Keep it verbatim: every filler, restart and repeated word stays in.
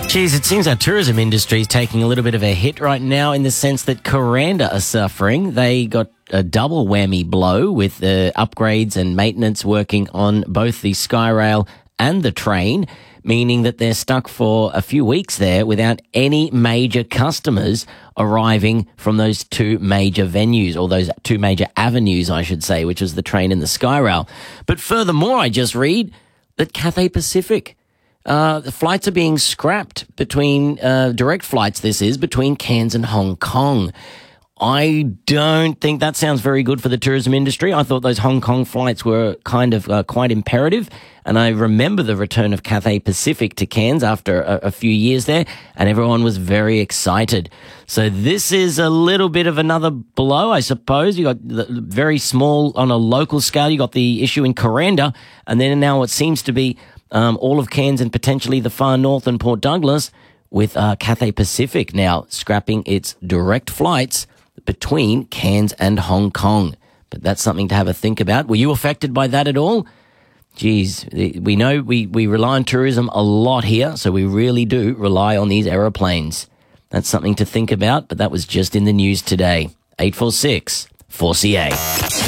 Geez, it seems our tourism industry is taking a little bit of a hit right now in the sense that Kuranda are suffering. They got a double whammy blow with the upgrades and maintenance working on both the Skyrail and the train, meaning that they're stuck for a few weeks there without any major customers arriving from those two major venues, or those two major avenues, I should say, which is the train and the Skyrail. But furthermore, I just read that Cathay Pacific, Uh, the flights are being scrapped between, uh, direct flights, this is, between Cairns and Hong Kong. I don't think that sounds very good for the tourism industry. I thought those Hong Kong flights were kind of uh, quite imperative. And I remember the return of Cathay Pacific to Cairns after a, a few years there, and everyone was very excited. So this is a little bit of another blow, I suppose. You got the very small on a local scale. You got the issue in Kuranda, and then now it seems to be Um, all of Cairns and potentially the far north and Port Douglas, with uh, Cathay Pacific now scrapping its direct flights between Cairns and Hong Kong. But that's something to have a think about. Were you affected by that at all? Geez, we know we, we rely on tourism a lot here, so we really do rely on these aeroplanes. That's something to think about, but that was just in the news today. eight four six, four C A.